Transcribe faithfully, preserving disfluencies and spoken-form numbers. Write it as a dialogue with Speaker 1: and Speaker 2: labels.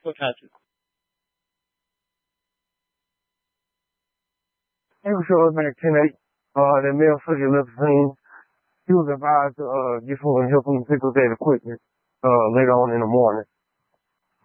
Speaker 1: What happened?
Speaker 2: He was showing back ten eight. Uh, that male figure left the scene. He was advised to uh, get someone to help him pick up that equipment uh, later on in the morning.